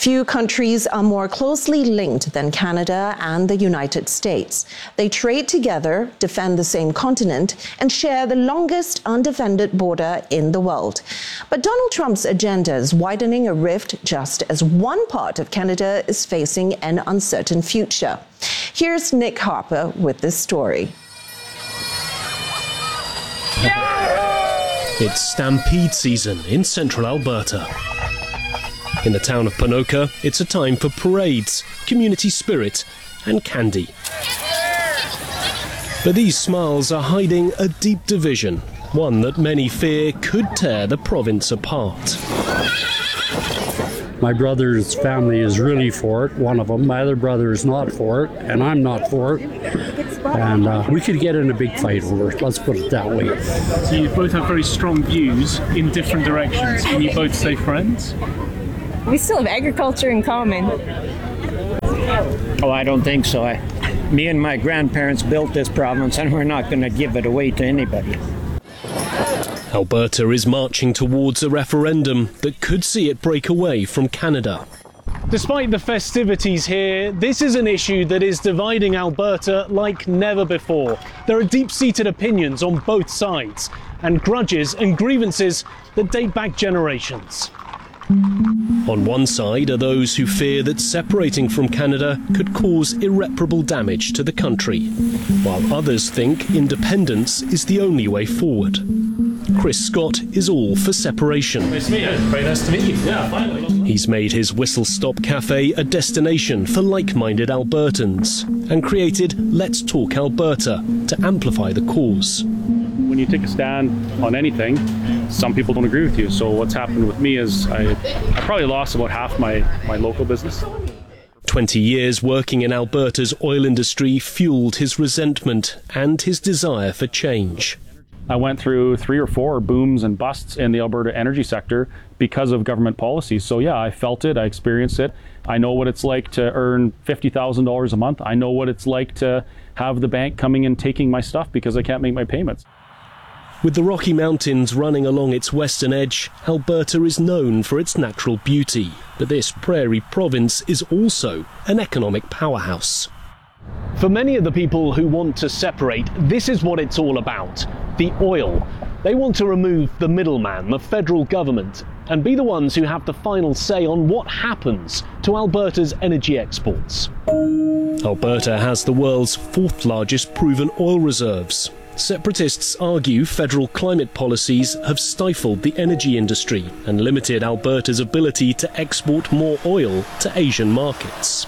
Few countries are more closely linked than Canada and the United States. They trade together, defend the same continent, and share the longest undefended border in the world. But Donald Trump's agenda is widening a rift just as one part of Canada is facing an uncertain future. Here's Nick Harper with this story. It's stampede season in central Alberta. In the town of Ponoka, it's a time for parades, community spirit and candy. But these smiles are hiding a deep division, one that many fear could tear the province apart. My brother's family is really for it, one of them. My other brother is not for it, and I'm not for it. And we could get in a big fight over it, let's put it that way. So you both have very strong views in different directions. Can you both stay friends? We still have agriculture in common. Oh, I don't think so. Me and my grandparents built this province, and we're not going to give it away to anybody. Alberta is marching towards a referendum that could see it break away from Canada. Despite the festivities here, this is an issue that is dividing Alberta like never before. There are deep-seated opinions on both sides, and grudges and grievances that date back generations. On one side are those who fear that separating from Canada could cause irreparable damage to the country, while others think independence is the only way forward. Chris Scott is all for separation. Nice to meet you. Very nice to meet you. Yeah, finally. He's made his Whistle Stop Cafe a destination for like-minded Albertans and created Let's Talk Alberta to amplify the cause. When you take a stand on anything, some people don't agree with you. So what's happened with me is I probably lost about half my local business. 20 years working in Alberta's oil industry fueled his resentment and his desire for change. I went through 3 or 4 booms and busts in the Alberta energy sector because of government policies. So yeah, I felt it, I experienced it. I know what it's like to earn $50,000 a month. I know what it's like to have the bank coming and taking my stuff because I can't make my payments. With the Rocky Mountains running along its western edge, Alberta is known for its natural beauty. But this prairie province is also an economic powerhouse. For many of the people who want to separate, this is what it's all about: the oil. They want to remove the middleman, the federal government, and be the ones who have the final say on what happens to Alberta's energy exports. Alberta has the world's 4th largest proven oil reserves. Separatists argue federal climate policies have stifled the energy industry and limited Alberta's ability to export more oil to Asian markets.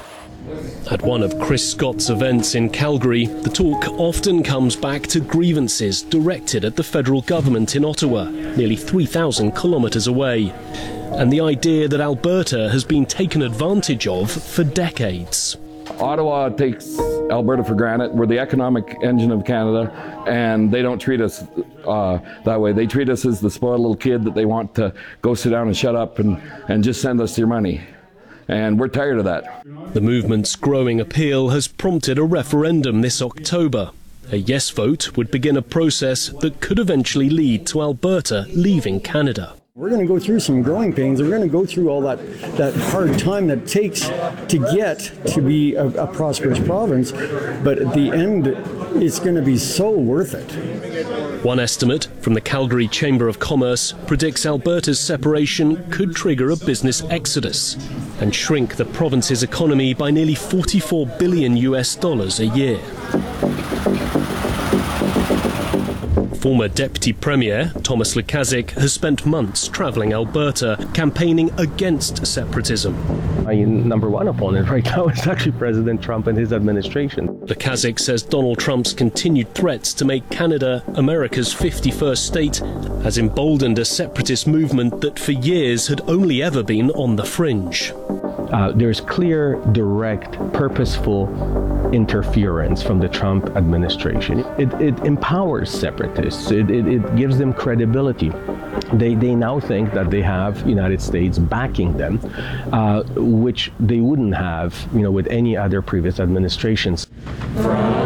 At one of Chris Scott's events in Calgary, the talk often comes back to grievances directed at the federal government in Ottawa, nearly 3,000 kilometres away, and the idea that Alberta has been taken advantage of for decades. Ottawa takes Alberta for granted. We're the economic engine of Canada, and they don't treat us that way. They treat us as the spoiled little kid that they want to go sit down and shut up and just send us your money. And we're tired of that. The movement's growing appeal has prompted a referendum this October. A yes vote would begin a process that could eventually lead to Alberta leaving Canada. We're going to go through some growing pains. We're going to go through all that hard time that it takes to get to be a prosperous province. But at the end, it's going to be so worth it. One estimate from the Calgary Chamber of Commerce predicts Alberta's separation could trigger a business exodus and shrink the province's economy by nearly $44 billion a year. Former Deputy Premier Thomas Lukaszuk has spent months travelling Alberta, campaigning against separatism. My number one opponent right now is actually President Trump and his administration. Lukaszuk says Donald Trump's continued threats to make Canada America's 51st state has emboldened a separatist movement that for years had only ever been on the fringe. There's clear, direct, purposeful interference from the Trump administration. It empowers separatists. It gives them credibility. They now think that they have United States backing them, which they wouldn't have, with any other previous administrations.